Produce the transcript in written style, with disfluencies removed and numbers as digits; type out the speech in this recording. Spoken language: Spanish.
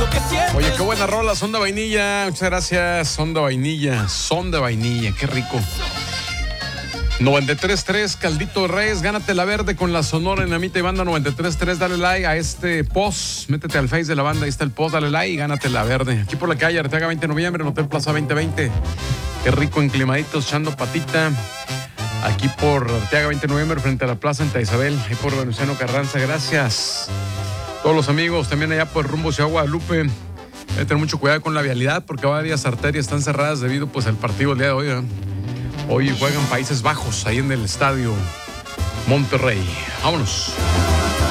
Oye, qué buena rola, son de vainilla. Muchas gracias, son de vainilla, qué rico. 93.3, Caldito Reyes, gánate la verde con la Sonora Dinamita y Banda 93.3. Dale like a este post, métete al Face de la banda, ahí está el post, dale like y gánate la verde. Aquí por la calle Arteaga 20 de noviembre, en Hotel Plaza 2020. Qué rico, enclimaditos, echando patita. Aquí por Arteaga 20 de noviembre, frente a la Plaza Santa Isabel, ahí por Venustiano Carranza, gracias. Todos los amigos, también allá por rumbo Ciudad Guadalupe. Hay que tener mucho cuidado con la vialidad porque varias arterias están cerradas debido pues al partido el día de hoy, ¿eh? Hoy juegan Países Bajos ahí en el estadio Monterrey. Vámonos.